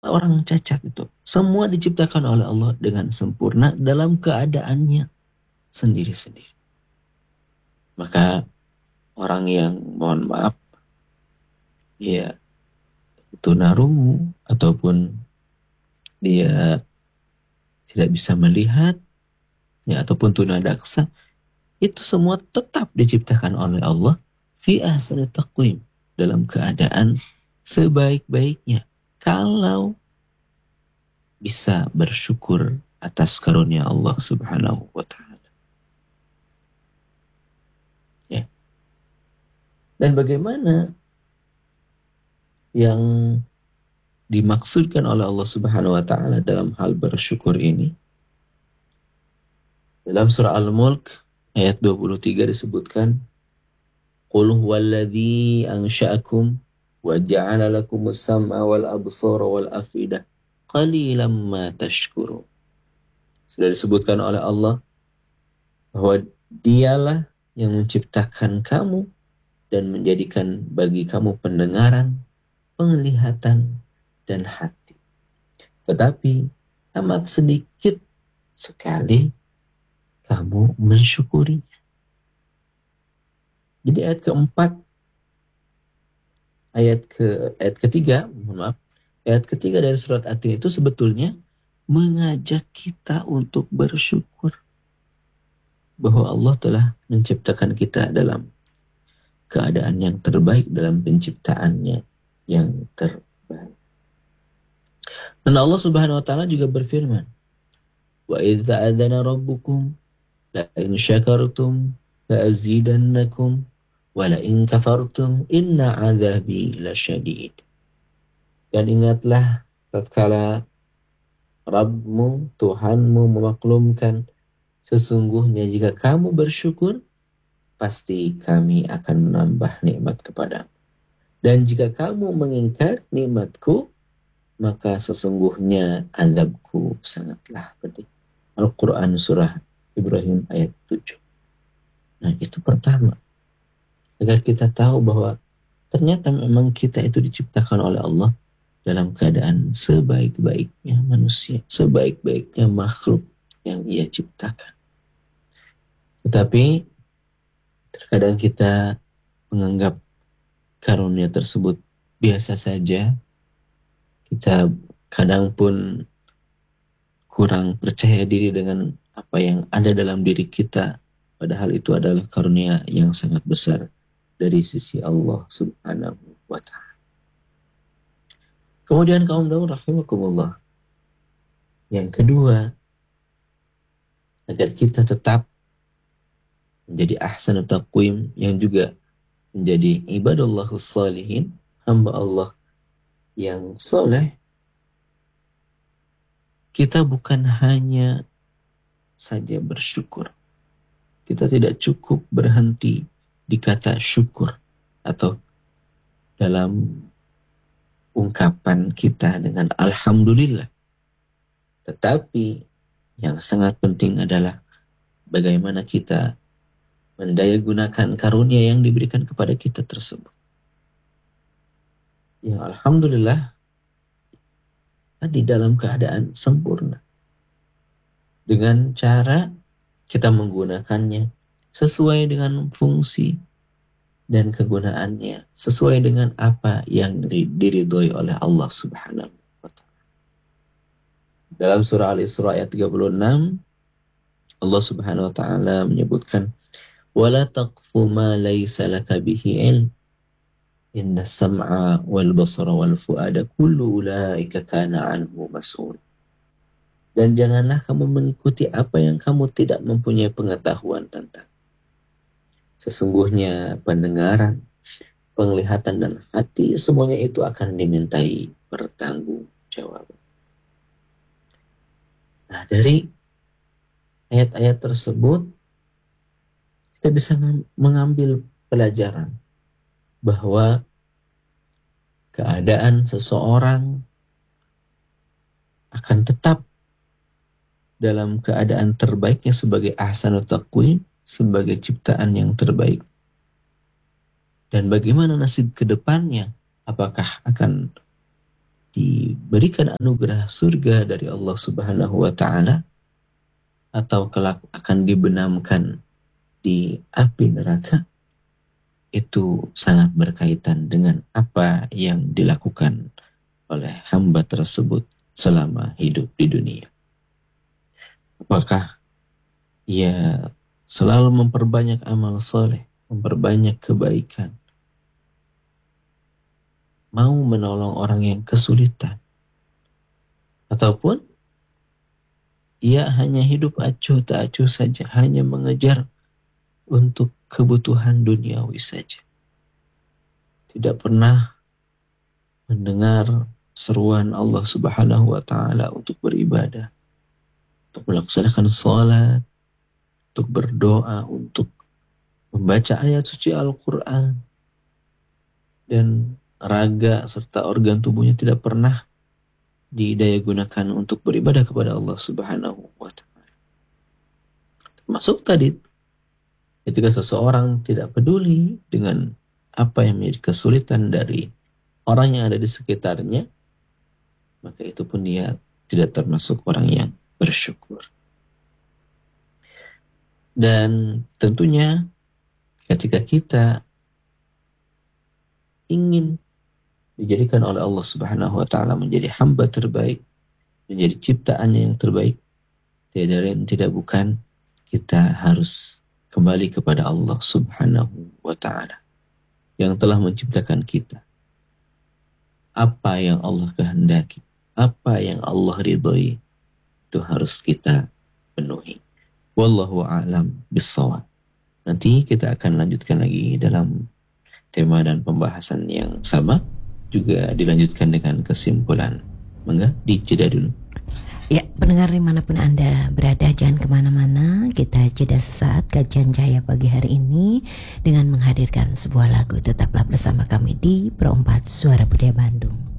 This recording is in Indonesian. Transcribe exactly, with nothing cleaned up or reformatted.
orang cacat itu. Semua diciptakan oleh Allah dengan sempurna dalam keadaannya sendiri-sendiri. Maka orang yang mohon maaf, ya tunarungu ataupun dia tidak bisa melihat, ya ataupun tunadaksa, itu semua tetap diciptakan oleh Allah fi ahsani taqwim, dalam keadaan sebaik-baiknya. Kalau bisa bersyukur atas karunia Allah Subhanahu wa taala. Ya. Dan bagaimana yang dimaksudkan oleh Allah Subhanahu wa taala dalam hal bersyukur ini? Dalam surah Al-Mulk ayat dua puluh tiga disebutkan, Qul huwallazi ansha'akum wa ja'ala lakumus sam'a wal absara wal afidah qalilan ma tashkurun. Sudah disebutkan oleh Allah bahwa dialah yang menciptakan kamu dan menjadikan bagi kamu pendengaran, penglihatan, dan hati. Tetapi amat sedikit sekali kamu mensyukurinya. Jadi ayat keempat, ayat ke ayat ketiga, mohon maaf, ayat ketiga dari surat At-Tin itu sebetulnya mengajak kita untuk bersyukur bahwa Allah telah menciptakan kita dalam keadaan yang terbaik, dalam penciptaannya yang terbaik. Dan Allah Subhanahu wa taala juga berfirman, wa idz ta'adzana rabbukum la in syakartum la azidannakum wa la in kafartum inna 'adzabi lasyadid. Dan ingatlah tatkala Rabbmu, Tuhanmu memaklumkan, sesungguhnya jika kamu bersyukur, pasti kami akan menambah nikmat kepadamu. Dan jika kamu mengingkar nikmatku, maka sesungguhnya azabku sangatlah pedih. Al-Quran surah Ibrahim ayat tujuh. Nah, itu pertama. Agar kita tahu bahwa ternyata memang kita itu diciptakan oleh Allah dalam keadaan sebaik-baiknya manusia, sebaik-baiknya makhluk yang Ia ciptakan. Tetapi terkadang kita menganggap karunia tersebut biasa saja. Kita kadang pun kurang percaya diri dengan apa yang ada dalam diri kita, padahal itu adalah karunia yang sangat besar dari sisi Allah Subhanahu wa ta'ala. Kemudian kaum daun rahimakumullah, yang kedua, agar kita tetap menjadi ahsanu taqwim, yang juga menjadi ibadallahus salihin, hamba Allah yang soleh, kita bukan hanya saja bersyukur. Kita tidak cukup berhenti di kata syukur atau dalam ungkapan kita dengan alhamdulillah. Tetapi yang sangat penting adalah bagaimana kita mendayagunakan karunia yang diberikan kepada kita tersebut. Ya alhamdulillah, di dalam keadaan sempurna. Dengan cara kita menggunakannya sesuai dengan fungsi dan kegunaannya, sesuai dengan apa yang diridhoi oleh Allah Subhanahu wa taala. Dalam surah Al-Isra ayat tiga puluh enam, Allah Subhanahu wa taala menyebutkan, "Wala taqfu ma laysa laka bihi ilm. Inna sam'a wal basara wal fu'ada kullu ulaika kana anhu mas'ul." Dan janganlah kamu mengikuti apa yang kamu tidak mempunyai pengetahuan tentang. Sesungguhnya pendengaran, penglihatan, dan hati, semuanya itu akan dimintai pertanggungjawaban. Nah, dari ayat-ayat tersebut, kita bisa mengambil pelajaran bahwa keadaan seseorang akan tetap dalam keadaan terbaiknya sebagai ahsanu taqwim, sebagai ciptaan yang terbaik. Dan bagaimana nasib ke depannya? Apakah akan diberikan anugerah surga dari Allah Subhanahu wa taala atau kelak akan dibenamkan di api neraka, itu sangat berkaitan dengan apa yang dilakukan oleh hamba tersebut selama hidup di dunia. Apakah ia selalu memperbanyak amal soleh, memperbanyak kebaikan, mau menolong orang yang kesulitan, ataupun ia hanya hidup acuh tak acuh saja, hanya mengejar untuk kebutuhan duniawi saja. Tidak pernah mendengar seruan Allah Subhanahu wa taala untuk beribadah, untuk melaksanakan salat, untuk berdoa, untuk membaca ayat suci Al-Quran, dan raga serta organ tubuhnya tidak pernah didaya gunakan untuk beribadah kepada Allah Subhanahu wa taala. Termasuk tadi, ketika seseorang tidak peduli dengan apa yang menjadi kesulitan dari orang yang ada di sekitarnya, maka itu pun dia tidak termasuk orang yang bersyukur. Dan tentunya ketika kita ingin dijadikan oleh Allah Subhanahu wa taala menjadi hamba terbaik, menjadi ciptaannya yang terbaik, tidak lain tidak bukan kita harus kembali kepada Allah Subhanahu wa taala yang telah menciptakan kita. Apa yang Allah kehendaki, apa yang Allah ridhoi, itu harus kita penuhi. Wallahu a'lam bissawab. Nanti kita akan lanjutkan lagi dalam tema dan pembahasan yang sama, juga dilanjutkan dengan kesimpulan. Mangga, dijeda dulu. Ya, pendengar dimanapun Anda berada, jangan kemana-mana. Kita jeda sesaat kajian Cahaya pagi hari ini dengan menghadirkan sebuah lagu. Tetaplah bersama kami di Pro empat Suara Budaya Bandung.